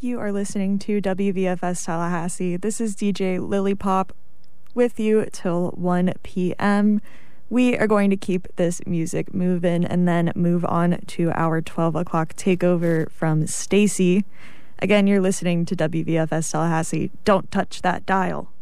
You are listening to WVFS Tallahassee. This is DJ Lily Pop with you till 1 p.m. We are going to keep this music moving and then move on to our 12 o'clock takeover from Stacy. Again, you're listening to WVFS Tallahassee. Don't touch that dial.